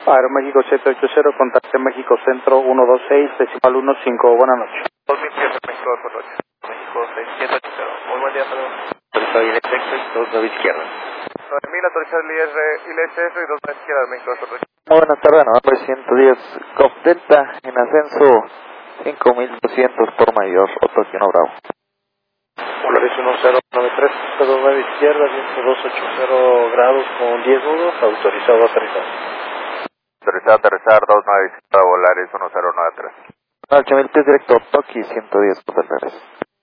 Aeroméxico 780, contacte México Centro 126, decimal 15, buenas noches. 2000 pies de México 48, México 6780. Muy buen día, saludos. Autorizado ILS y 29 izquierda. 9000, autorizado ILSF y 29 izquierda de México 48. Muy buenas tardes, November 110, Golf Delta, en ascenso 5200 por mayor, Otoquino Bravo. Polaris 1093, 09 izquierda, viento 280 grados con 10 nudos, autorizado a aterrizar. Autorizado a aterrizar 29 izquierda, Volaris 1093. 8000 pies directo, Toki 110 por Delta.